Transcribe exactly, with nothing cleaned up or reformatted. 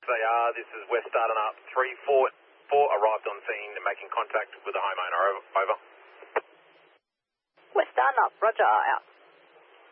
They are. This is West Dardanup three four four, arrived on scene and making contact with the homeowner. Over. West Dardanup, roger, out.